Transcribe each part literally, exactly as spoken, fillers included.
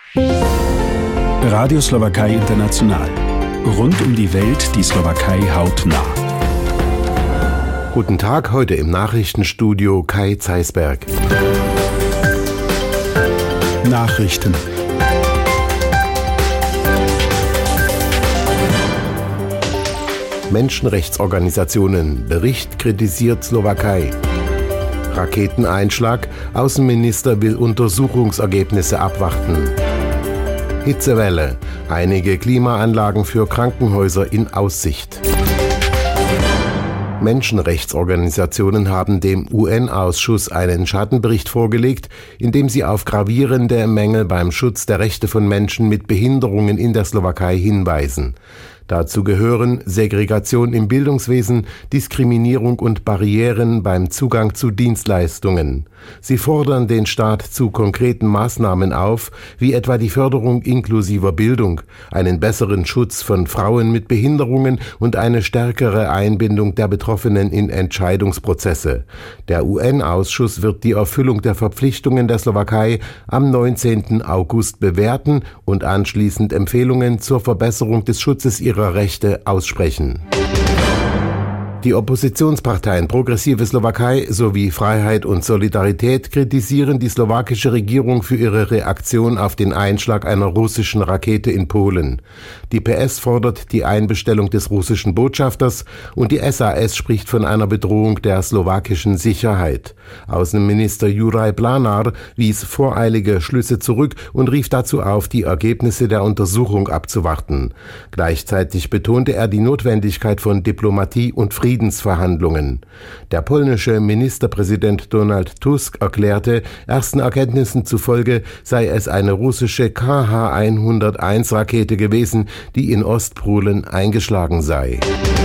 Radio Slowakei International. Rund um die Welt die Slowakei hautnah. Guten Tag, heute im Nachrichtenstudio Kai Zeisberg. Nachrichten. Menschenrechtsorganisationen. Bericht kritisiert Slowakei. Raketeneinschlag. Außenminister will Untersuchungsergebnisse abwarten. Hitzewelle. Einige Klimaanlagen für Krankenhäuser in Aussicht. Menschenrechtsorganisationen haben dem U N-Ausschuss einen Schattenbericht vorgelegt, in dem sie auf gravierende Mängel beim Schutz der Rechte von Menschen mit Behinderungen in der Slowakei hinweisen. Dazu gehören Segregation im Bildungswesen, Diskriminierung und Barrieren beim Zugang zu Dienstleistungen. Sie fordern den Staat zu konkreten Maßnahmen auf, wie etwa die Förderung inklusiver Bildung, einen besseren Schutz von Frauen mit Behinderungen und eine stärkere Einbindung der Betroffenen in Entscheidungsprozesse. Der U N-Ausschuss wird die Erfüllung der Verpflichtungen der Slowakei am neunzehnten August bewerten und anschließend Empfehlungen zur Verbesserung des Schutzes ihrer Rechte aussprechen. Die Oppositionsparteien Progressive Slowakei sowie Freiheit und Solidarität kritisieren die slowakische Regierung für ihre Reaktion auf den Einschlag einer russischen Rakete in Polen. Die P S fordert die Einbestellung des russischen Botschafters und die S A S spricht von einer Bedrohung der slowakischen Sicherheit. Außenminister Juraj Blánar wies voreilige Schlüsse zurück und rief dazu auf, die Ergebnisse der Untersuchung abzuwarten. Gleichzeitig betonte er die Notwendigkeit von Diplomatie und Friedensverhandlungen. Der polnische Ministerpräsident Donald Tusk erklärte, ersten Erkenntnissen zufolge sei es eine russische K H hunderteins Rakete gewesen, die in Ostpolen eingeschlagen sei.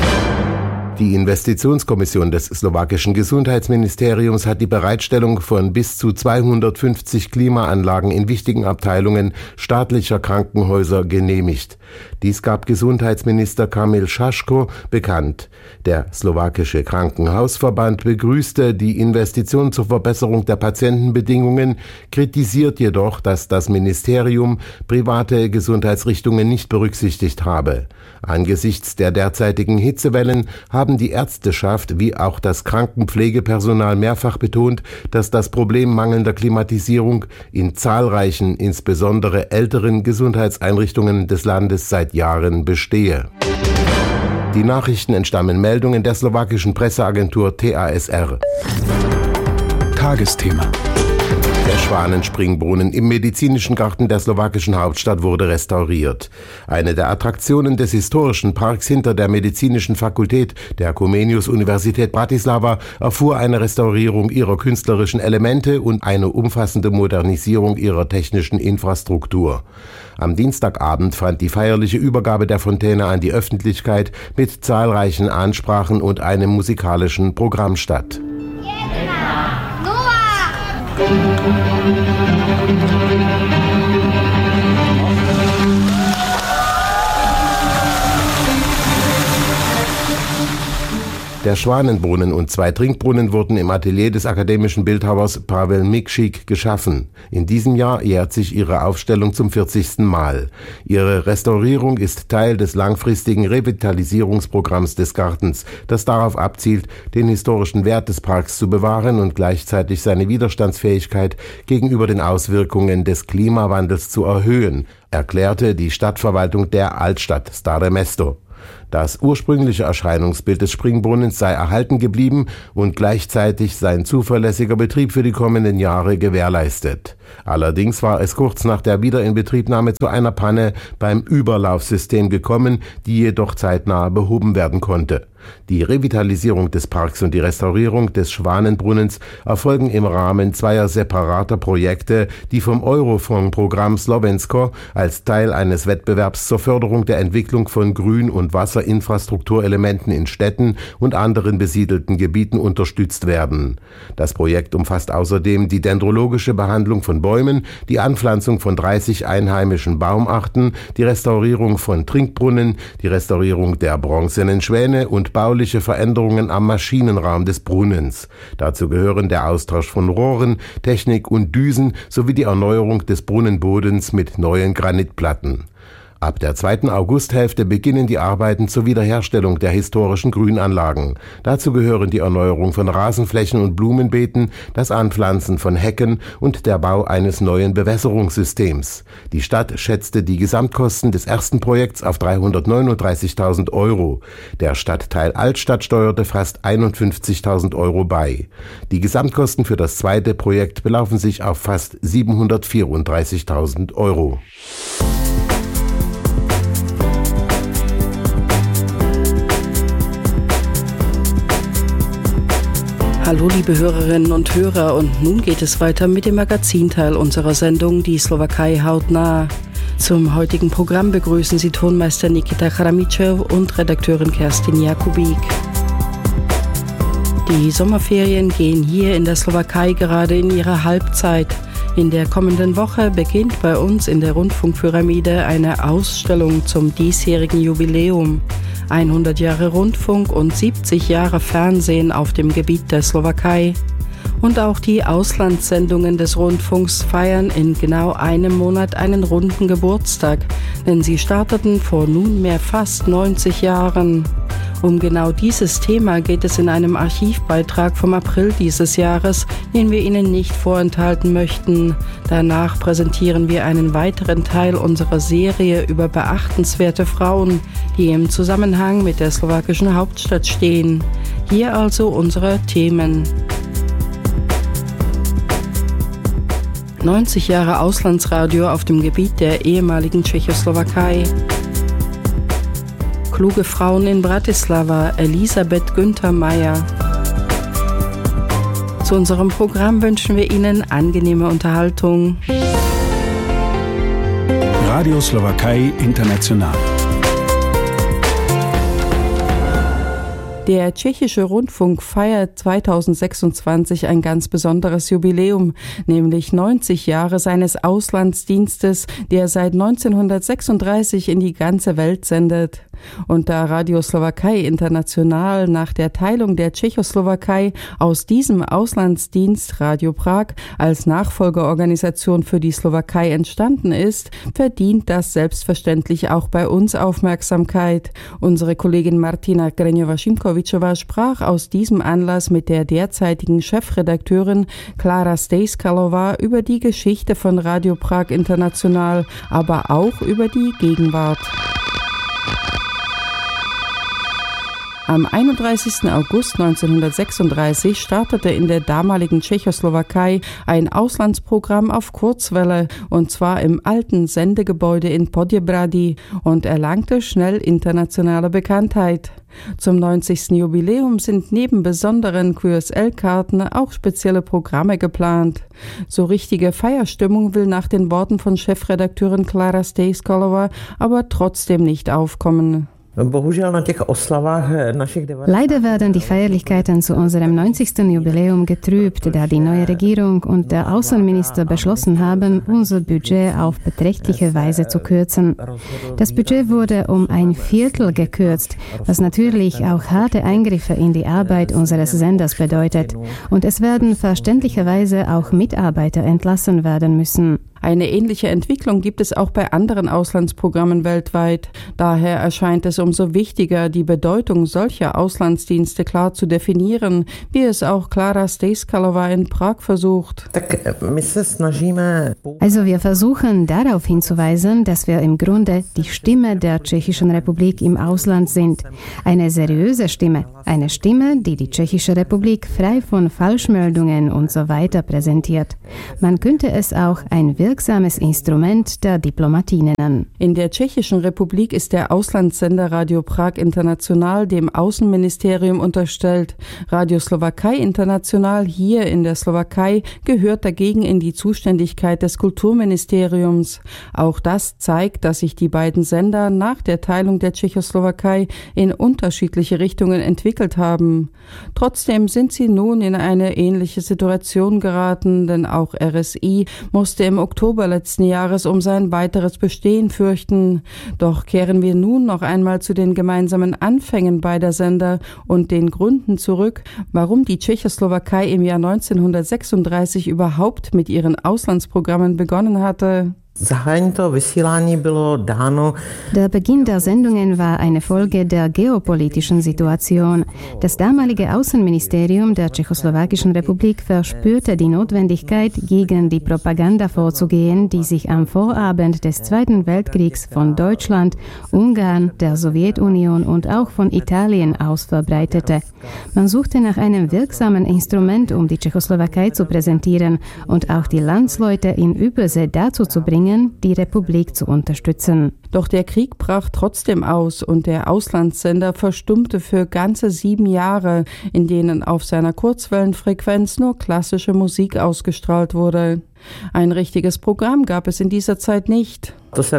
Die Investitionskommission des slowakischen Gesundheitsministeriums hat die Bereitstellung von bis zu zweihundertfünfzig Klimaanlagen in wichtigen Abteilungen staatlicher Krankenhäuser genehmigt. Dies gab Gesundheitsminister Kamil Šaško bekannt. Der slowakische Krankenhausverband begrüßte die Investition zur Verbesserung der Patientenbedingungen, kritisiert jedoch, dass das Ministerium private Gesundheitsrichtungen nicht berücksichtigt habe. Angesichts der derzeitigen Hitzewellen haben die Ärzteschaft wie auch das Krankenpflegepersonal mehrfach betont, dass das Problem mangelnder Klimatisierung in zahlreichen, insbesondere älteren Gesundheitseinrichtungen des Landes seit Jahren bestehe. Die Nachrichten entstammen Meldungen der slowakischen Presseagentur T A S R. Tagesthema. Der Schwanenspringbrunnen im medizinischen Garten der slowakischen Hauptstadt wurde restauriert. Eine der Attraktionen des historischen Parks hinter der medizinischen Fakultät der Comenius-Universität Bratislava erfuhr eine Restaurierung ihrer künstlerischen Elemente und eine umfassende Modernisierung ihrer technischen Infrastruktur. Am Dienstagabend fand die feierliche Übergabe der Fontäne an die Öffentlichkeit mit zahlreichen Ansprachen und einem musikalischen Programm statt. Der Schwanenbrunnen und zwei Trinkbrunnen wurden im Atelier des akademischen Bildhauers Pavel Mikšík geschaffen. In diesem Jahr jährt sich ihre Aufstellung zum vierzigsten Mal. Ihre Restaurierung ist Teil des langfristigen Revitalisierungsprogramms des Gartens, das darauf abzielt, den historischen Wert des Parks zu bewahren und gleichzeitig seine Widerstandsfähigkeit gegenüber den Auswirkungen des Klimawandels zu erhöhen, erklärte die Stadtverwaltung der Altstadt Stare Mesto. Das ursprüngliche Erscheinungsbild des Springbrunnens sei erhalten geblieben und gleichzeitig sein zuverlässiger Betrieb für die kommenden Jahre gewährleistet. Allerdings war es kurz nach der Wiederinbetriebnahme zu einer Panne beim Überlaufsystem gekommen, die jedoch zeitnah behoben werden konnte. Die Revitalisierung des Parks und die Restaurierung des Schwanenbrunnens erfolgen im Rahmen zweier separater Projekte, die vom Eurofonds-Programm Slovensko als Teil eines Wettbewerbs zur Förderung der Entwicklung von Grün- und Wasserinfrastrukturelementen in Städten und anderen besiedelten Gebieten unterstützt werden. Das Projekt umfasst außerdem die dendrologische Behandlung von Bäumen, die Anpflanzung von dreißig einheimischen Baumarten, die Restaurierung von Trinkbrunnen, die Restaurierung der bronzenen Schwäne und und bauliche Veränderungen am Maschinenraum des Brunnens. Dazu gehören der Austausch von Rohren, Technik und Düsen sowie die Erneuerung des Brunnenbodens mit neuen Granitplatten. Ab der zweiten Augusthälfte beginnen die Arbeiten zur Wiederherstellung der historischen Grünanlagen. Dazu gehören die Erneuerung von Rasenflächen und Blumenbeeten, das Anpflanzen von Hecken und der Bau eines neuen Bewässerungssystems. Die Stadt schätzte die Gesamtkosten des ersten Projekts auf dreihundertneununddreißigtausend Euro. Der Stadtteil Altstadt steuerte fast einundfünfzigtausend Euro bei. Die Gesamtkosten für das zweite Projekt belaufen sich auf fast siebenhundertvierunddreißigtausend Euro. Hallo liebe Hörerinnen und Hörer, und nun geht es weiter mit dem Magazinteil unserer Sendung Die Slowakei hautnah. Zum heutigen Programm begrüßen Sie Tonmeister Nikita Chramytschew und Redakteurin Kerstin Jakubik. Die Sommerferien gehen hier in der Slowakei gerade in ihre Halbzeit. In der kommenden Woche beginnt bei uns in der Rundfunkpyramide eine Ausstellung zum diesjährigen Jubiläum. hundert Jahre Rundfunk und siebzig Jahre Fernsehen auf dem Gebiet der Slowakei. Und auch die Auslandssendungen des Rundfunks feiern in genau einem Monat einen runden Geburtstag, denn sie starteten vor nunmehr fast neunzig Jahren. Um genau dieses Thema geht es in einem Archivbeitrag vom April dieses Jahres, den wir Ihnen nicht vorenthalten möchten. Danach präsentieren wir einen weiteren Teil unserer Serie über beachtenswerte Frauen, die im Zusammenhang mit der slowakischen Hauptstadt stehen. Hier also unsere Themen. neunzig Jahre Auslandsradio auf dem Gebiet der ehemaligen Tschechoslowakei. Kluge Frauen in Bratislava, Elisabeth Günther Meyer. Zu unserem Programm wünschen wir Ihnen angenehme Unterhaltung. Radio Slowakei International. Der tschechische Rundfunk feiert zweitausendsechsundzwanzig ein ganz besonderes Jubiläum, nämlich neunzig Jahre seines Auslandsdienstes, der seit neunzehnhundertsechsunddreißig in die ganze Welt sendet. Und da Radio Slowakei International nach der Teilung der Tschechoslowakei aus diesem Auslandsdienst Radio Prag als Nachfolgeorganisation für die Slowakei entstanden ist, verdient das selbstverständlich auch bei uns Aufmerksamkeit. Unsere Kollegin Martina Greňová-Šimkovičová sprach aus diesem Anlass mit der derzeitigen Chefredakteurin Klára Stejskalová über die Geschichte von Radio Prag International, aber auch über die Gegenwart. Am einunddreißigsten August neunzehnhundertsechsunddreißig startete in der damaligen Tschechoslowakei ein Auslandsprogramm auf Kurzwelle, und zwar im alten Sendegebäude in Podjebrady, und erlangte schnell internationale Bekanntheit. Zum neunzigsten Jubiläum sind neben besonderen Q S L-Karten auch spezielle Programme geplant. So richtige Feierstimmung will nach den Worten von Chefredakteurin Klára Stejskalová aber trotzdem nicht aufkommen. Leider werden die Feierlichkeiten zu unserem neunzigsten Jubiläum getrübt, da die neue Regierung und der Außenminister beschlossen haben, unser Budget auf beträchtliche Weise zu kürzen. Das Budget wurde um ein Viertel gekürzt, was natürlich auch harte Eingriffe in die Arbeit unseres Senders bedeutet. Und es werden verständlicherweise auch Mitarbeiter entlassen werden müssen. Eine ähnliche Entwicklung gibt es auch bei anderen Auslandsprogrammen weltweit. Daher erscheint es umso wichtiger, die Bedeutung solcher Auslandsdienste klar zu definieren, wie es auch Klára Stejskalová in Prag versucht. Also wir versuchen darauf hinzuweisen, dass wir im Grunde die Stimme der Tschechischen Republik im Ausland sind. Eine seriöse Stimme, eine Stimme, die die Tschechische Republik frei von Falschmeldungen und so weiter präsentiert. Man könnte es auch ein wirksames Instrument der Diplomatie nennen. In der Tschechischen Republik ist der Auslandssender Radio Prag International dem Außenministerium unterstellt. Radio Slowakei International hier in der Slowakei gehört dagegen in die Zuständigkeit des Kulturministeriums. Auch das zeigt, dass sich die beiden Sender nach der Teilung der Tschechoslowakei in unterschiedliche Richtungen entwickelt haben. Trotzdem sind sie nun in eine ähnliche Situation geraten, denn auch R S I musste im Oktober Oktober letzten Jahres um sein weiteres Bestehen fürchten. Doch kehren wir nun noch einmal zu den gemeinsamen Anfängen beider Sender und den Gründen zurück, warum die Tschechoslowakei im Jahr neunzehnhundertsechsunddreißig überhaupt mit ihren Auslandsprogrammen begonnen hatte. Der Beginn der Sendungen war eine Folge der geopolitischen Situation. Das damalige Außenministerium der Tschechoslowakischen Republik verspürte die Notwendigkeit, gegen die Propaganda vorzugehen, die sich am Vorabend des Zweiten Weltkriegs von Deutschland, Ungarn, der Sowjetunion und auch von Italien aus verbreitete. Man suchte nach einem wirksamen Instrument, um die Tschechoslowakei zu präsentieren und auch die Landsleute in Übersee dazu zu bringen, die Republik zu unterstützen. Doch der Krieg brach trotzdem aus und der Auslandssender verstummte für ganze sieben Jahre, in denen auf seiner Kurzwellenfrequenz nur klassische Musik ausgestrahlt wurde. Ein richtiges Programm gab es in dieser Zeit nicht.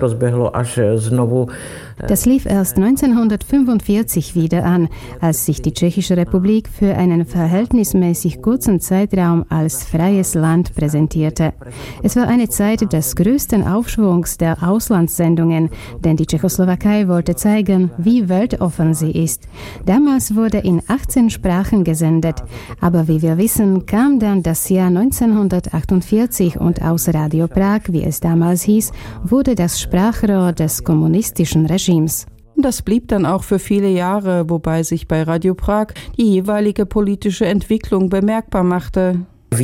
Das lief erst neunzehnhundertfünfundvierzig wieder an, als sich die Tschechische Republik für einen verhältnismäßig kurzen Zeitraum als freies Land präsentierte. Es war eine Zeit des größten Aufschwungs der Auslandssendungen, denn die Tschechoslowakei wollte zeigen, wie weltoffen sie ist. Damals wurde in achtzehn Sprachen gesendet, aber wie wir wissen, kam dann das Jahr neunzehnhundertachtundvierzig und aus Radio Prag, wie es damals hieß, wurde das Sprachrohr des kommunistischen Regimes. Das blieb dann auch für viele Jahre, wobei sich bei Radio Prag die jeweilige politische Entwicklung bemerkbar machte.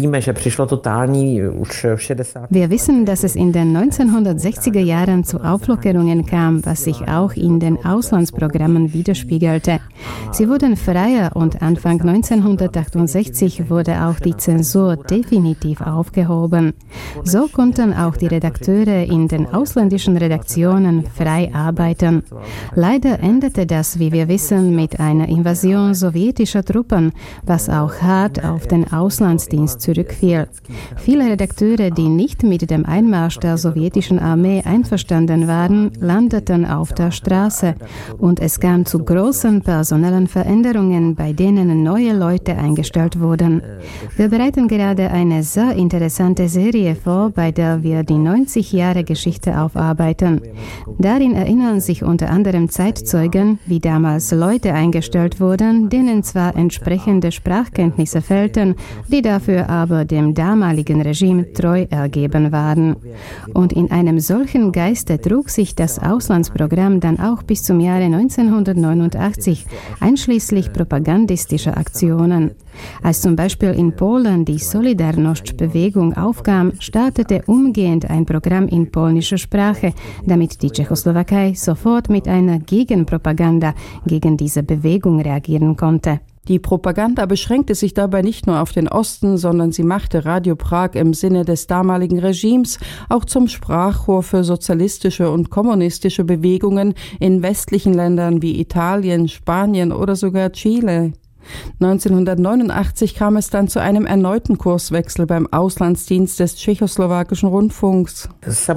Wir wissen, dass es in den neunzehnhundertsechziger Jahren zu Auflockerungen kam, was sich auch in den Auslandsprogrammen widerspiegelte. Sie wurden freier und Anfang neunzehnhundertachtundsechzig wurde auch die Zensur definitiv aufgehoben. So konnten auch die Redakteure in den ausländischen Redaktionen frei arbeiten. Leider endete das, wie wir wissen, mit einer Invasion sowjetischer Truppen, was auch hart auf den Auslandsdienst zurückfiel. Viele Redakteure, die nicht mit dem Einmarsch der sowjetischen Armee einverstanden waren, landeten auf der Straße und es kam zu großen personellen Veränderungen, bei denen neue Leute eingestellt wurden. Wir bereiten gerade eine sehr interessante Serie vor, bei der wir die neunzig Jahre Geschichte aufarbeiten. Darin erinnern sich unter anderem Zeitzeugen, wie damals Leute eingestellt wurden, denen zwar entsprechende Sprachkenntnisse fehlten, die dafür aber dem damaligen Regime treu ergeben waren. Und in einem solchen Geiste trug sich das Auslandsprogramm dann auch bis zum Jahre neunzehnhundertneunundachtzig, einschließlich propagandistischer Aktionen. Als zum Beispiel in Polen die Solidarność-Bewegung aufkam, startete umgehend ein Programm in polnischer Sprache, damit die Tschechoslowakei sofort mit einer Gegenpropaganda gegen diese Bewegung reagieren konnte. Die Propaganda beschränkte sich dabei nicht nur auf den Osten, sondern sie machte Radio Prag im Sinne des damaligen Regimes auch zum Sprachrohr für sozialistische und kommunistische Bewegungen in westlichen Ländern wie Italien, Spanien oder sogar Chile. neunzehnhundertneunundachtzig kam es dann zu einem erneuten Kurswechsel beim Auslandsdienst des tschechoslowakischen Rundfunks.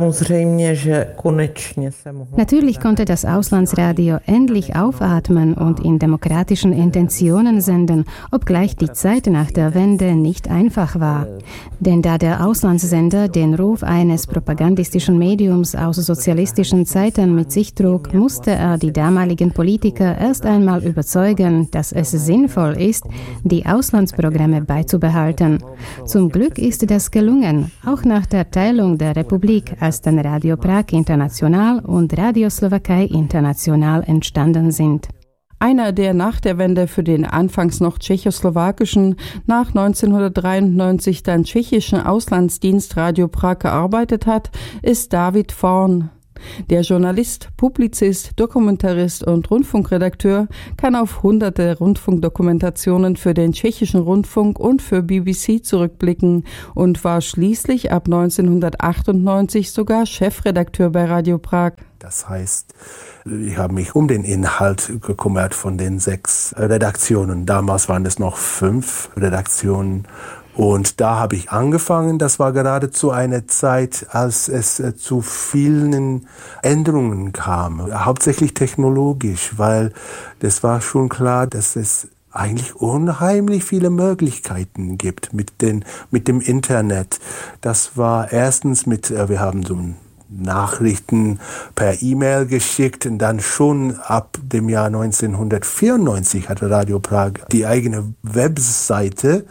Natürlich konnte das Auslandsradio endlich aufatmen und in demokratischen Intentionen senden, obgleich die Zeit nach der Wende nicht einfach war. Denn da der Auslandssender den Ruf eines propagandistischen Mediums aus sozialistischen Zeiten mit sich trug, musste er die damaligen Politiker erst einmal überzeugen, dass es sinnvoll ist, die Auslandsprogramme beizubehalten. Zum Glück ist das gelungen, auch nach der Teilung der Republik, als dann Radio Prag International und Radio Slowakei International entstanden sind. Einer, der nach der Wende für den anfangs noch tschechoslowakischen, nach neunzehnhundertdreiundneunzig dann tschechischen Auslandsdienst Radio Prag gearbeitet hat, ist David Forn. Der Journalist, Publizist, Dokumentarist und Rundfunkredakteur kann auf hunderte Rundfunkdokumentationen für den tschechischen Rundfunk und für B B C zurückblicken und war schließlich ab neunzehnhundertachtundneunzig sogar Chefredakteur bei Radio Prag. Das heißt, ich habe mich um den Inhalt gekümmert von den sechs Redaktionen. Damals waren es noch fünf Redaktionen. Und da habe ich angefangen, das war geradezu eine Zeit, als es äh, zu vielen Änderungen kam, hauptsächlich technologisch, weil das war schon klar, dass es eigentlich unheimlich viele Möglichkeiten gibt mit, den, mit dem Internet. Das war erstens mit, wir haben so Nachrichten per E-Mail geschickt und dann schon ab dem Jahr neunzehnhundertvierundneunzig hatte Radio Prag die eigene Webseite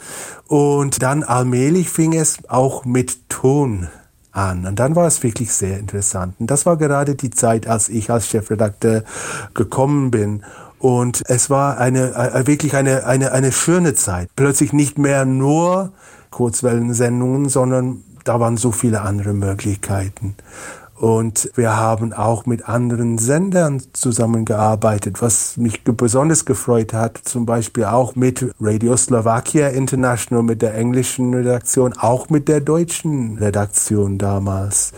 und dann allmählich fing es auch mit Ton an. Und dann war es wirklich sehr interessant. Und das war gerade die Zeit, als ich als Chefredakteur gekommen bin. Und es war eine, äh, wirklich eine, eine, eine schöne Zeit. Plötzlich nicht mehr nur Kurzwellensendungen, sondern da waren so viele andere Möglichkeiten. Und wir haben auch mit anderen Sendern zusammengearbeitet, was mich besonders gefreut hat, zum Beispiel auch mit Radio Slovakia International, mit der englischen Redaktion, auch mit der deutschen Redaktion damals.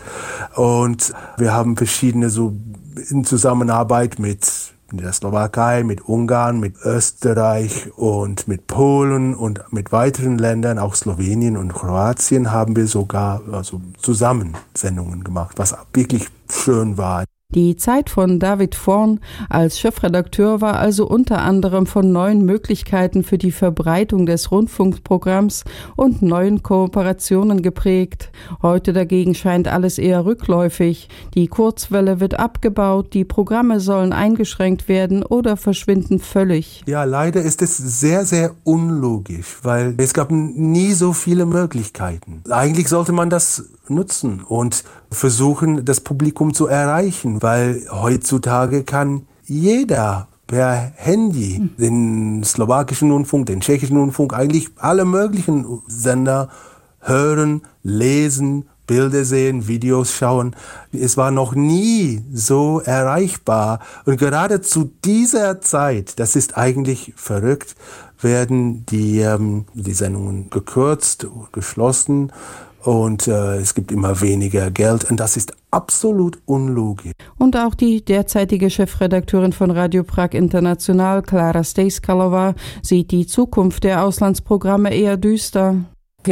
Und wir haben verschiedene so in Zusammenarbeit mit der Slowakei, mit Ungarn, mit Österreich und mit Polen und mit weiteren Ländern, auch Slowenien und Kroatien, haben wir sogar also zusammen Sendungen gemacht, was wirklich schön war. Die Zeit von David Vorn als Chefredakteur war also unter anderem von neuen Möglichkeiten für die Verbreitung des Rundfunkprogramms und neuen Kooperationen geprägt. Heute dagegen scheint alles eher rückläufig. Die Kurzwelle wird abgebaut, die Programme sollen eingeschränkt werden oder verschwinden völlig. Ja, leider ist es sehr, sehr unlogisch, weil es gab nie so viele Möglichkeiten. Eigentlich sollte man das nutzen und versuchen, das Publikum zu erreichen, weil heutzutage kann jeder per Handy den slowakischen Rundfunk, den tschechischen Rundfunk, eigentlich alle möglichen Sender hören, lesen, Bilder sehen, Videos schauen. Es war noch nie so erreichbar. Und gerade zu dieser Zeit, das ist eigentlich verrückt, werden die, ähm, die Sendungen gekürzt, geschlossen. Und äh, es gibt immer weniger Geld und das ist absolut unlogisch. Und auch die derzeitige Chefredakteurin von Radio Prag International, Klára Stejskalová, sieht die Zukunft der Auslandsprogramme eher düster. Ich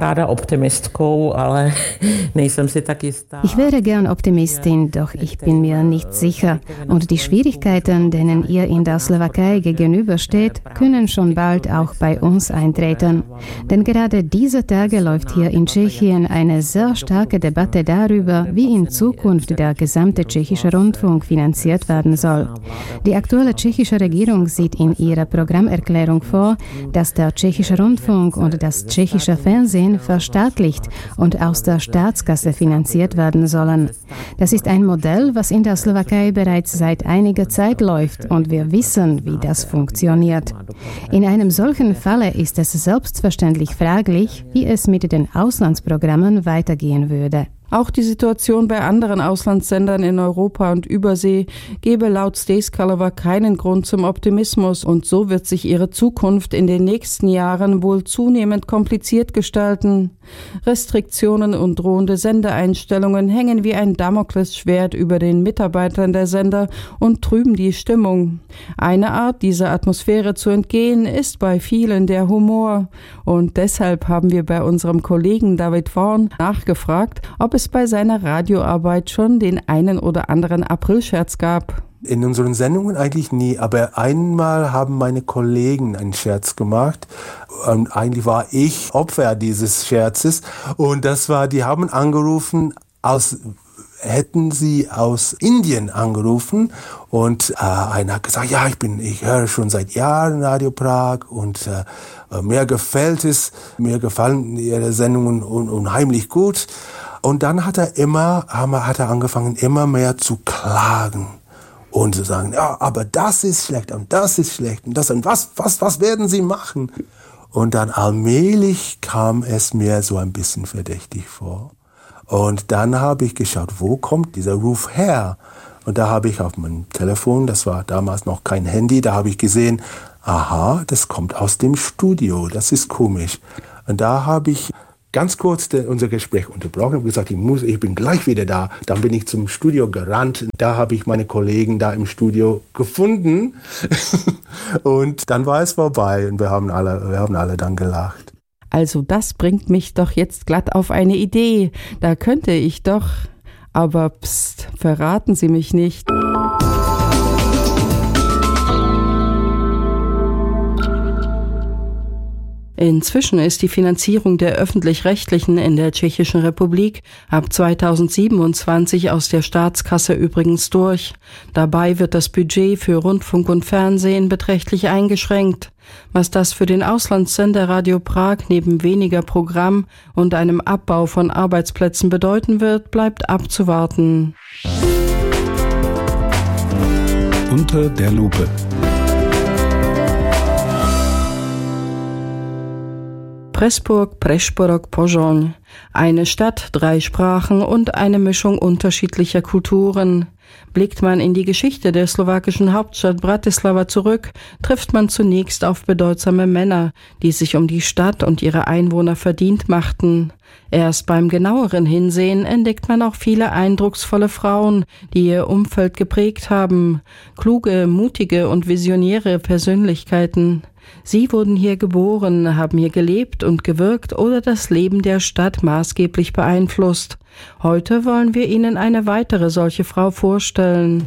wäre gern Optimistin, doch ich bin mir nicht sicher. Und die Schwierigkeiten, denen ihr in der Slowakei gegenübersteht, können schon bald auch bei uns eintreten. Denn gerade diese Tage läuft hier in Tschechien eine sehr starke Debatte darüber, wie in Zukunft der gesamte tschechische Rundfunk finanziert werden soll. Die aktuelle tschechische Regierung sieht in ihrer Programmerklärung vor, dass der tschechische Rundfunk und das tschechische Fernsehen verstaatlicht und aus der Staatskasse finanziert werden sollen. Das ist ein Modell, was in der Slowakei bereits seit einiger Zeit läuft und wir wissen, wie das funktioniert. In einem solchen Falle ist es selbstverständlich fraglich, wie es mit den Auslandsprogrammen weitergehen würde. Auch die Situation bei anderen Auslandssendern in Europa und Übersee gebe laut Stejskalová keinen Grund zum Optimismus und so wird sich ihre Zukunft in den nächsten Jahren wohl zunehmend kompliziert gestalten. Restriktionen und drohende Sendeeinstellungen hängen wie ein Damoklesschwert über den Mitarbeitern der Sender und trüben die Stimmung. Eine Art, dieser Atmosphäre zu entgehen, ist bei vielen der Humor. Und deshalb haben wir bei unserem Kollegen David Vorn nachgefragt, ob es bei seiner Radioarbeit schon den einen oder anderen Aprilscherz gab. In unseren Sendungen eigentlich nie, aber einmal haben meine Kollegen einen Scherz gemacht und eigentlich war ich Opfer dieses Scherzes und das war, die haben angerufen, als hätten sie aus Indien angerufen und äh, einer hat gesagt, ja, ich bin, ich höre schon seit Jahren Radio Prag und äh, mir gefällt es, mir gefallen ihre Sendungen un- unheimlich gut. Und dann hat er immer, hat er angefangen, immer mehr zu klagen und zu sagen, ja, aber das ist schlecht und das ist schlecht und das und was, was, was werden Sie machen? Und dann allmählich kam es mir so ein bisschen verdächtig vor. Und dann habe ich geschaut, wo kommt dieser Ruf her? Und da habe ich auf meinem Telefon, das war damals noch kein Handy, da habe ich gesehen, aha, das kommt aus dem Studio, das ist komisch. Und da habe ich ganz kurz de, unser Gespräch unterbrochen und gesagt, ich, muss, ich bin gleich wieder da. Dann bin ich zum Studio gerannt. Da habe ich meine Kollegen da im Studio gefunden. Und dann war es vorbei und wir haben alle, wir haben alle dann gelacht. Also das bringt mich doch jetzt glatt auf eine Idee. Da könnte ich doch, aber pst, verraten Sie mich nicht. Inzwischen ist die Finanzierung der Öffentlich-Rechtlichen in der Tschechischen Republik ab zweitausendsiebenundzwanzig aus der Staatskasse übrigens durch. Dabei wird das Budget für Rundfunk und Fernsehen beträchtlich eingeschränkt. Was das für den Auslandssender Radio Prag neben weniger Programm und einem Abbau von Arbeitsplätzen bedeuten wird, bleibt abzuwarten. Unter der Lupe. Pressburg, Prešporok, Pozsony. Eine Stadt, drei Sprachen und eine Mischung unterschiedlicher Kulturen. Blickt man in die Geschichte der slowakischen Hauptstadt Bratislava zurück, trifft man zunächst auf bedeutsame Männer, die sich um die Stadt und ihre Einwohner verdient machten. Erst beim genaueren Hinsehen entdeckt man auch viele eindrucksvolle Frauen, die ihr Umfeld geprägt haben. Kluge, mutige und visionäre Persönlichkeiten. Sie wurden hier geboren, haben hier gelebt und gewirkt oder das Leben der Stadt maßgeblich beeinflusst. Heute wollen wir Ihnen eine weitere solche Frau vorstellen.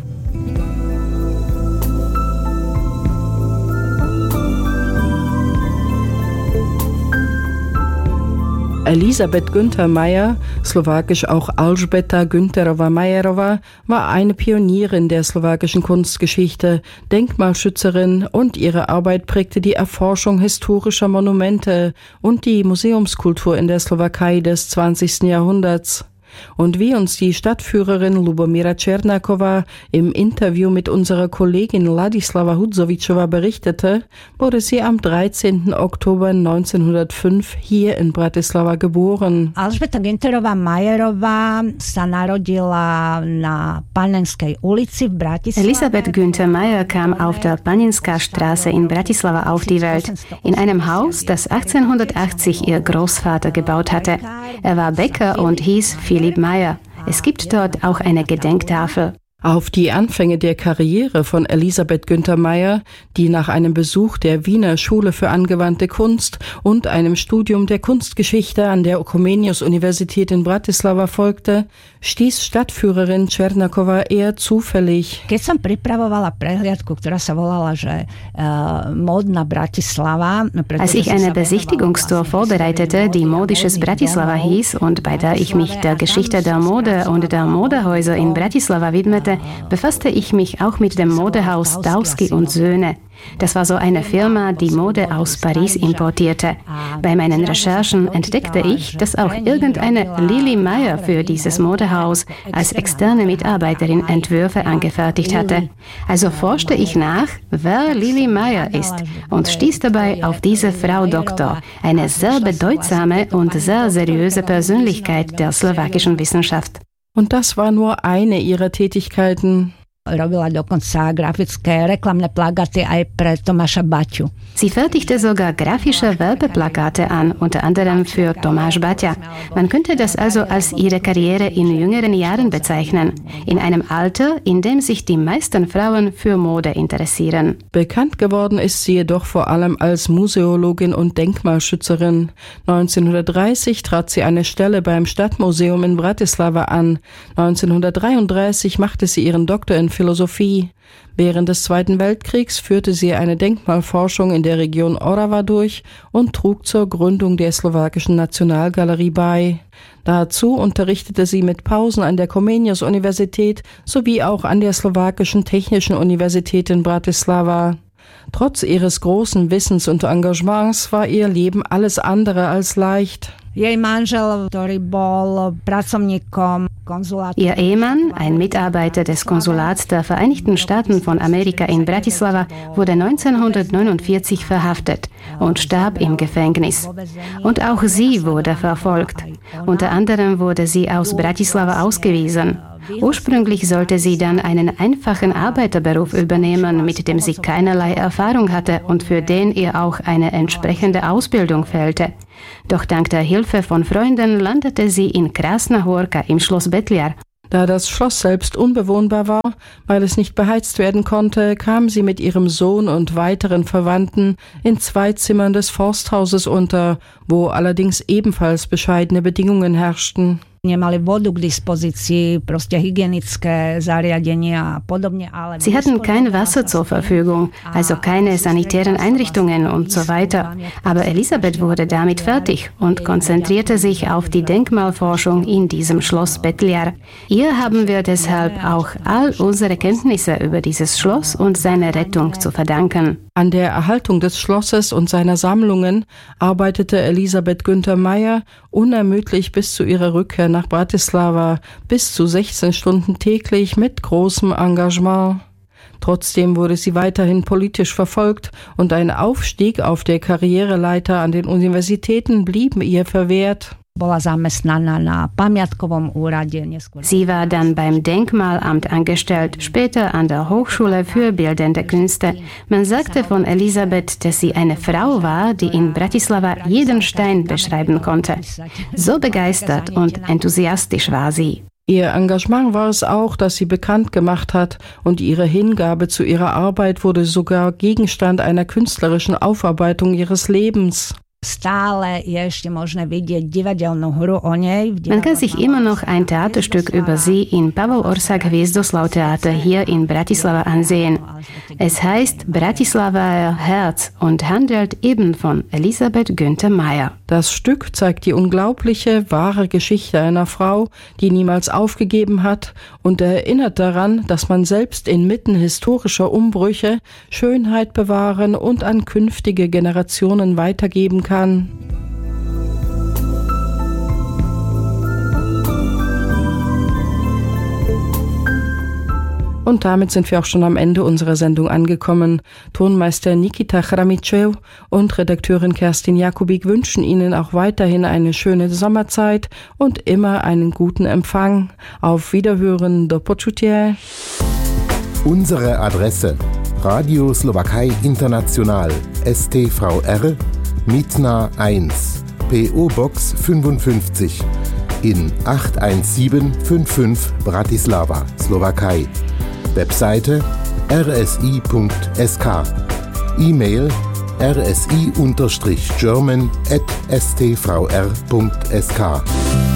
Elisabeth Günther-Meyer, slowakisch auch Alžbeta Günterová-Majerová, war eine Pionierin der slowakischen Kunstgeschichte, Denkmalschützerin und ihre Arbeit prägte die Erforschung historischer Monumente und die Museumskultur in der Slowakei des zwanzigsten Jahrhunderts. Und wie uns die Stadtführerin Lubomíra Černáková im Interview mit unserer Kollegin Ladislava Hudzovičová berichtete, wurde sie am dreizehnten Oktober neunzehnhundertfünf hier in Bratislava geboren. Alžbeta Günterová-Majerová sa narodila na Panenskej ulici v Bratislave. Elisabeth Günther-Meyer kam auf der Paninská Straße in Bratislava auf die Welt, in einem Haus, das achtzehnhundertachtzig ihr Großvater gebaut hatte. Er war Bäcker und hieß Philipp Meyer. Es gibt dort auch eine Gedenktafel. Auf die Anfänge der Karriere von Elisabeth Günther-Meyer, die nach einem Besuch der Wiener Schule für angewandte Kunst und einem Studium der Kunstgeschichte an der Comenius-Universität in Bratislava folgte, stieß Stadtführerin Černáková eher zufällig. Keď som pripravovala prehliadku, ktorá sa volala, že uh, Módna Bratislava. Als ich eine Besichtigungstour vorbereitete, die Modisches Bratislava hieß und bei der ich mich der Geschichte der Mode und der Modehäuser in Bratislava widmete, befasste ich mich auch mit dem Modehaus Dowski und Söhne. Das war so eine Firma, die Mode aus Paris importierte. Bei meinen Recherchen entdeckte ich, dass auch irgendeine Lili Meyer für dieses Modehaus als externe Mitarbeiterin Entwürfe angefertigt hatte. Also forschte ich nach, wer Lili Meyer ist und stieß dabei auf diese Frau Doktor, eine sehr bedeutsame und sehr seriöse Persönlichkeit der slowakischen Wissenschaft. Und das war nur eine ihrer Tätigkeiten. Robila dokonca grafické reklamné plagáty aj pre Tomáša Baťu. Sie fertigte sogar grafische Werbeplakate an, unter anderem für Tomáš Baťa. Man könnte das also als ihre Karriere in jüngeren Jahren bezeichnen, in einem Alter, in dem sich die meisten Frauen für Mode interessieren. Bekannt geworden ist sie jedoch vor allem als Museologin und Denkmalschützerin. neunzehnhundertdreißig trat sie eine Stelle beim Stadtmuseum in Bratislava an. neunzehnhundertdreiunddreißig machte sie ihren Doktor in Philosophie. Während des Zweiten Weltkriegs führte sie eine Denkmalforschung in der Region Orava durch und trug zur Gründung der slowakischen Nationalgalerie bei. Dazu unterrichtete sie mit Pausen an der Comenius-Universität sowie auch an der slowakischen Technischen Universität in Bratislava. Trotz ihres großen Wissens und Engagements war ihr Leben alles andere als leicht. Jej manžel, ktorý bol pracovníkom konzulátu. Ihr Ehemann, ein Mitarbeiter des Konsulats der Vereinigten Staaten von Amerika in Bratislava, wurde neunzehnhundertneunundvierzig verhaftet und starb im Gefängnis. Und auch sie wurde verfolgt. Unter anderem wurde sie aus Bratislava ausgewiesen. Ursprünglich sollte sie dann einen einfachen Arbeiterberuf übernehmen, mit dem sie keinerlei Erfahrung hatte und für den ihr auch eine entsprechende Ausbildung fehlte. Doch dank der Hilfe von Freunden landete sie in Krasna Horka im Schloss Betliar. Da das Schloss selbst unbewohnbar war, weil es nicht beheizt werden konnte, kam sie mit ihrem Sohn und weiteren Verwandten in zwei Zimmern des Forsthauses unter, wo allerdings ebenfalls bescheidene Bedingungen herrschten. Nemali vodu k dispozícii, proste hygienické zariadenia a podobne. Sie hatten kein Wasser zur Verfügung, also keine sanitären Einrichtungen und so weiter. Aber Elisabeth wurde damit fertig und konzentrierte sich auf die Denkmalforschung in diesem Schloss Bétliard. Ihr haben wir deshalb auch all unsere Kenntnisse über dieses Schloss und seine Rettung zu verdanken. An der Erhaltung des Schlosses und seiner Sammlungen arbeitete Elisabeth Günther Meyer unermüdlich bis zu ihrer Rückkehr nach Bratislava, bis zu sechzehn Stunden täglich mit großem Engagement. Trotzdem wurde sie weiterhin politisch verfolgt und ein Aufstieg auf der Karriereleiter an den Universitäten blieb ihr verwehrt. Sie war dann beim Denkmalamt angestellt, später an der Hochschule für Bildende Künste. Man sagte von Elisabeth, dass sie eine Frau war, die in Bratislava jeden Stein beschreiben konnte. So begeistert und enthusiastisch war sie. Ihr Engagement war es auch, das sie bekannt gemacht hat, und ihre Hingabe zu ihrer Arbeit wurde sogar Gegenstand einer künstlerischen Aufarbeitung ihres Lebens. Man kann sich immer noch ein Theaterstück über sie im Pavel Orsak Hviezdoslav-Theater hier in Bratislava ansehen. Es heißt Bratislava Herz und handelt eben von Elisabeth Günther Meyer. Das Stück zeigt die unglaubliche, wahre Geschichte einer Frau, die niemals aufgegeben hat, und erinnert daran, dass man selbst inmitten historischer Umbrüche Schönheit bewahren und an künftige Generationen weitergeben kann. Kann. Und damit sind wir auch schon am Ende unserer Sendung angekommen. Tonmeister Nikita Chramitschew und Redakteurin Kerstin Jakubik wünschen Ihnen auch weiterhin eine schöne Sommerzeit und immer einen guten Empfang. Auf Wiederhören, do počutia. Unsere Adresse: Radio Slowakei International, S T V R, Mitna eins, P O-Box fünfundfünfzig in acht eins sieben fünf fünf Bratislava, Slowakei. Webseite r s i punkt s k. E-Mail r s i German at s t v r punkt s k.